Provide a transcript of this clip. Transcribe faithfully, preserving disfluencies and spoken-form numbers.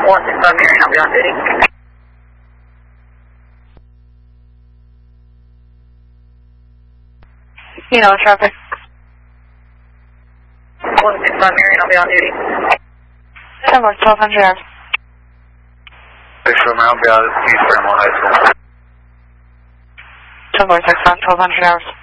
one six five Marion, I'll be on duty. You know, traffic. one six five Marion, I'll be on duty. ten more, twelve hundred hours. six four Marion, I'll be out of East Fairmont High School. ten more, six on, twelve hundred hours.